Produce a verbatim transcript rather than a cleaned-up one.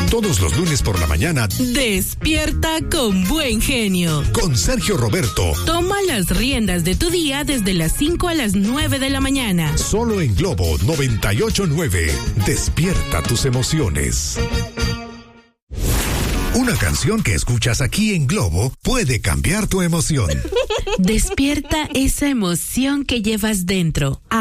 Todos los lunes por la mañana, despierta con buen genio. Con Sergio Roberto. Toma las riendas de tu día desde las cinco a las nueve de la mañana. Solo en Globo noventa y ocho punto nueve. Despierta tus emociones. Una canción que escuchas aquí en Globo puede cambiar tu emoción. Despierta esa emoción que llevas dentro.